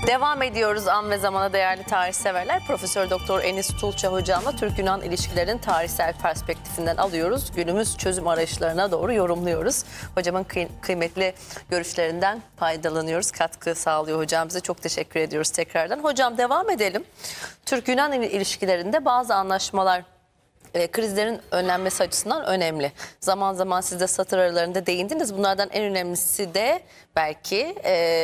Devam ediyoruz an ve zamana değerli tarihseverler. Profesör Doktor Enis Tulça hocamla Türk-Yunan ilişkilerin tarihsel perspektifinden alıyoruz. Günümüz çözüm arayışlarına doğru yorumluyoruz. Hocamın kıymetli görüşlerinden faydalanıyoruz. Katkı sağlıyor hocam bize. Çok teşekkür ediyoruz tekrardan. Hocam devam edelim. Türk-Yunan ilişkilerinde bazı anlaşmalar krizlerin önlenmesi açısından önemli. Zaman zaman siz de satır aralarında değindiniz. Bunlardan en önemlisi de belki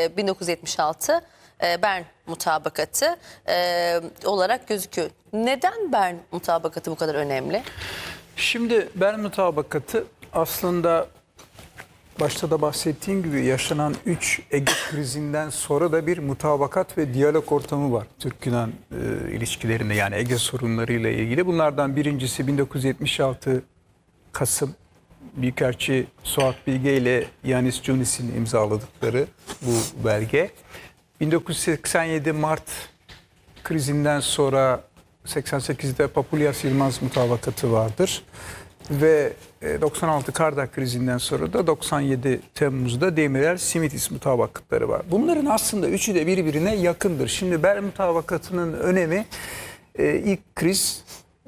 1976 Bern Mutabakatı olarak gözüküyor. Neden Bern Mutabakatı bu kadar önemli? Şimdi Bern Mutabakatı aslında başta da bahsettiğim gibi yaşanan 3 Ege krizinden sonra da bir mutabakat ve diyalog ortamı var Türk-Yunan ilişkilerinde, yani Ege sorunlarıyla ilgili. Bunlardan birincisi 1976 Kasım Büyükelçi Suat Bilge ile Yanis Cunis'in imzaladıkları bu belge. 1987 Mart krizinden sonra 88'de Papulyas Yılmaz Mutabakatı vardır. Ve 96 Kardak krizinden sonra da 97 Temmuz'da Demirel-Simitis mutabakatları var. Bunların aslında üçü de birbirine yakındır. Şimdi Bern Mutabakatı'nın önemi, ilk kriz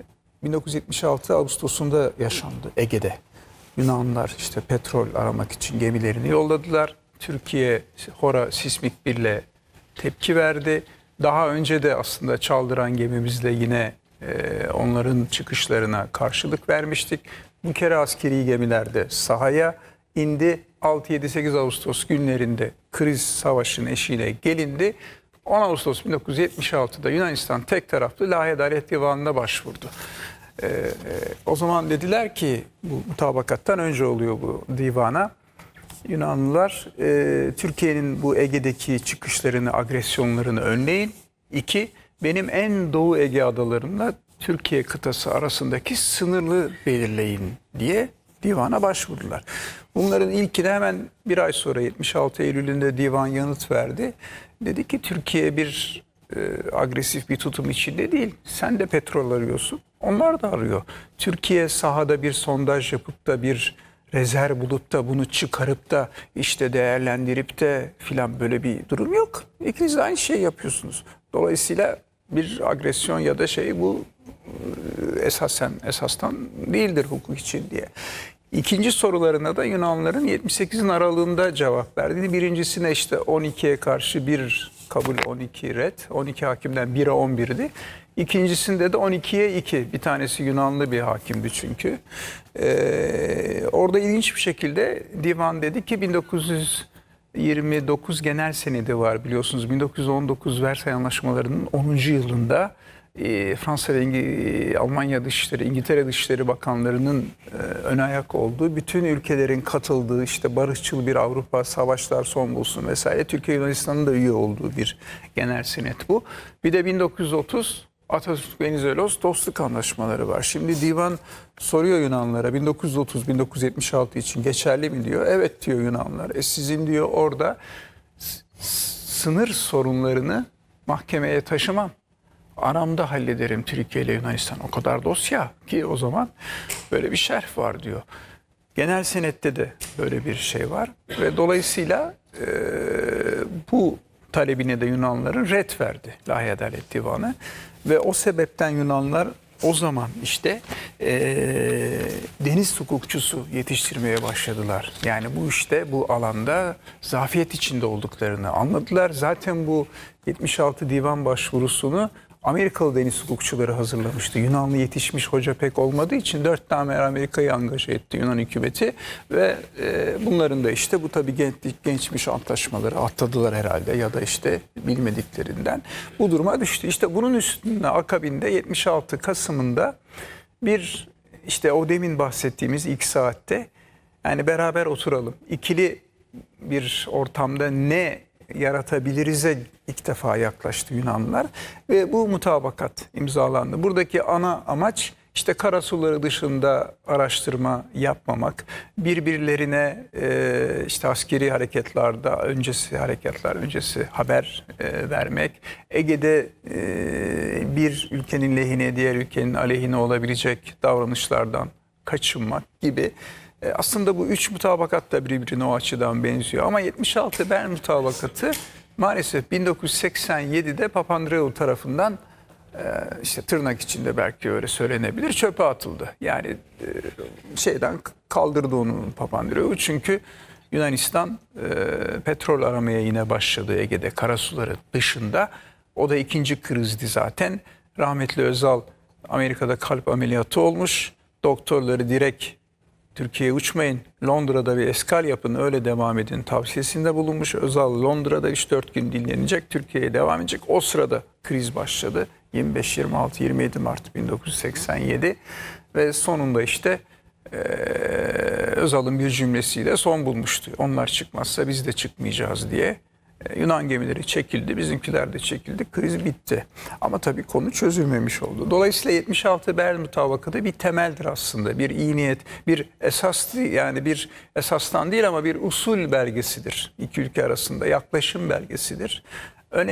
1976 Ağustos'unda yaşandı Ege'de. Yunanlılar işte petrol aramak için gemilerini yolladılar. Türkiye Hora Sismik 1'le tepki verdi. Daha önce de aslında Çaldıran gemimizle yine onların çıkışlarına karşılık vermiştik. Bu kere askeri gemiler de sahaya indi. 6-7-8 Ağustos günlerinde kriz savaşın eşiğine gelindi. 10 Ağustos 1976'da Yunanistan tek taraflı Lahey Adalet Divanı'na başvurdu. O zaman dediler ki, bu mutabakattan önce oluyor bu divana, Yunanlılar Türkiye'nin bu Ege'deki çıkışlarını, agresyonlarını önleyin. 2, benim en Doğu Ege adalarında Türkiye kıtası arasındaki sınırlı belirleyin diye divana başvurdular. Bunların ilkine hemen bir ay sonra 76 Eylül'ünde divan yanıt verdi. Dedi ki Türkiye bir agresif bir tutum içinde değil. Sen de petrol arıyorsun. Onlar da arıyor. Türkiye sahada bir sondaj yapıp da bir rezerv bulup da bunu çıkarıp da işte değerlendirip de filan, böyle bir durum yok. İkiniz de aynı şeyi yapıyorsunuz. Dolayısıyla bir agresyon ya da bu esastan değildir hukuk için diye. İkinci sorularına da Yunanlıların 78'in aralığında cevap verdiğini, birincisine işte 12'ye karşı bir kabul, 12 red, 12 hakimden 1'e 11'di. İkincisinde de 12'ye 2. Bir tanesi Yunanlı bir hakimdi çünkü. Orada ilginç bir şekilde divan dedi ki 1929 genel senedi var biliyorsunuz. 1919 Versay Anlaşmaları'nın 10. yılında Fransa ve Almanya Dışişleri, İngiltere Dışişleri Bakanlarının ön ayak olduğu, bütün ülkelerin katıldığı, işte barışçıl bir Avrupa, savaşlar son bulsun vesaire, Türkiye Yunanistan'ın da üye olduğu bir genel senet bu. Bir de 1930 Atatürk Venizelos dostluk anlaşmaları var. Şimdi divan soruyor Yunanlara, 1930-1976 için geçerli mi diyor. Evet diyor Yunanlar. Sizin diyor orada sınır sorunlarını mahkemeye taşımam. Aramda hallederim Türkiye ile Yunanistan. O kadar dosya ki o zaman böyle bir şerh var diyor. Genel senette de böyle bir şey var. Ve dolayısıyla bu talebine de Yunanların red verdi Lahey Adalet Divanı. Ve o sebepten Yunanlar o zaman işte deniz hukukçusu yetiştirmeye başladılar. Yani bu işte bu alanda zafiyet içinde olduklarını anladılar. Zaten bu 76 divan başvurusunu Amerikalı deniz hukukçuları hazırlamıştı. Yunanlı yetişmiş hoca pek olmadığı için 4 tane Amerika'yı angaje etti Yunan hükümeti ve bunların da işte bu tabii gençmiş antlaşmaları atladılar herhalde ya da işte bilmediklerinden bu duruma düştü. İşte bunun üstüne akabinde 76 Kasım'ında bir işte o demin bahsettiğimiz ilk saatte, yani beraber oturalım, ikili bir ortamda ne yaratabiliriz'e ilk defa yaklaştı Yunanlılar ve bu mutabakat imzalandı. Buradaki ana amaç işte karasuları dışında araştırma yapmamak, birbirlerine işte askeri harekatlar öncesi haber vermek, Ege'de bir ülkenin lehine diğer ülkenin aleyhine olabilecek davranışlardan kaçınmak gibi. Aslında bu üç mutabakat da birbirine o açıdan benziyor. Ama 76 Bern Mutabakatı maalesef 1987'de Papandreou tarafından işte tırnak içinde belki öyle söylenebilir, çöpe atıldı. Yani şeyden kaldırdı onu Papandreou, çünkü Yunanistan petrol aramaya yine başladı Ege'de, karasuları dışında. O da ikinci krizdi zaten. Rahmetli Özal Amerika'da kalp ameliyatı olmuş. Doktorları direkt Türkiye'ye uçmayın, Londra'da bir eskal yapın, öyle devam edin tavsiyesinde bulunmuş. Özal Londra'da 3-4 gün dinlenecek, Türkiye'ye devam edecek. O sırada kriz başladı. 25, 26, 27 Mart 1987 ve sonunda işte Özal'ın bir cümlesiyle son bulmuştu. Onlar çıkmazsa biz de çıkmayacağız diye. Yunan gemileri çekildi, bizimkiler de çekildi, kriz bitti. Ama tabii konu çözülmemiş oldu. Dolayısıyla 76 Berlin Mutabakatı bir temeldir aslında, bir iyi niyet, bir esas, yani bir esastan değil ama bir usul belgesidir. İki ülke arasında yaklaşım belgesidir.